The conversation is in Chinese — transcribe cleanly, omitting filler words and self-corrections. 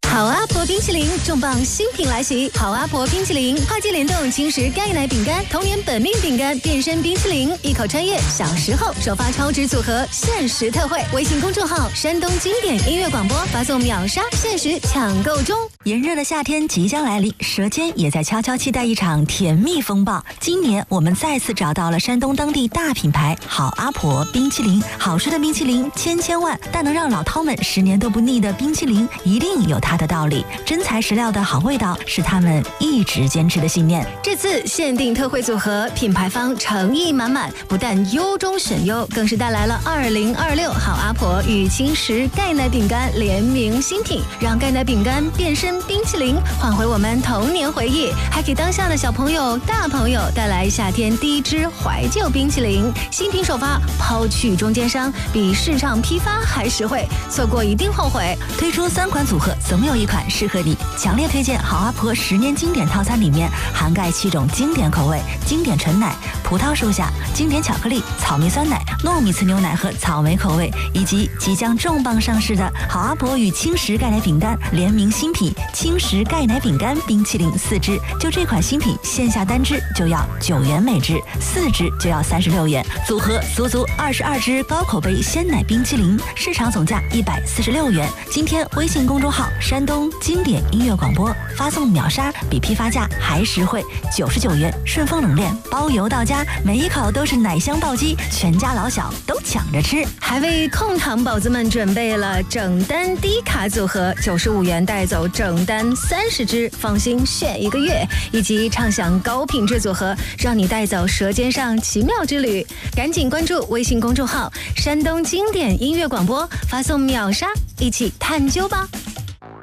好阿婆冰淇淋重磅新品来袭！好阿婆冰淇淋跨界联动轻食钙奶饼干、童年本命饼干变身冰淇淋，一口穿越小时候，首发超值组合限时特惠。微信公众号山东经典音乐广播发送秒杀，限时抢购中。 炎热的夏天即将来临，舌尖也在悄悄期待一场甜蜜风暴。今年我们再次找到了山东当地大品牌好阿婆冰淇淋。好吃的冰淇淋千万，但能让老饕们10年都不腻的冰淇淋，一定有它的道理。真材实料的好味道是他们一直坚持的信念。 这次限定特惠组合，品牌方诚意满满，不但优中选优，更是带来了2026好阿婆与轻食钙奶饼干联名新品，让钙奶饼干变身冰淇淋，换回我们童年回忆，还给当下的小朋友、大朋友带来夏天第一支怀旧冰淇淋。新品首发，抛去中间商，比市场批发还实惠，错过一定后悔。 推出3款组合，总有一款适合你。强烈推荐好阿婆10年经典套餐，里面涵盖7种经典口味：经典纯奶、葡萄树下、经典巧克力、草莓酸奶、糯米糍牛奶和草莓口味，以及即将重磅上市的好阿婆与轻食钙奶饼干联名新品轻食钙奶饼干冰淇淋4支。就这款新品，线下单支就要9元每支，4支就要36元，组合足22支高口碑鲜奶冰淇淋，市场总价146元。今天微信公众号山东经典音乐广播发送秒杀，比批发价还实惠，99元顺丰冷链包邮到家，每一口都是奶香暴击，全家老小都抢着吃。 还为控糖宝子们准备了整单低卡组合，95元带走整单30支，放心选1个月，以及畅享高品质组合，让你带走舌尖上奇妙之旅。赶紧关注微信公众号山东经典音乐广播，发送秒杀，一起探究吧。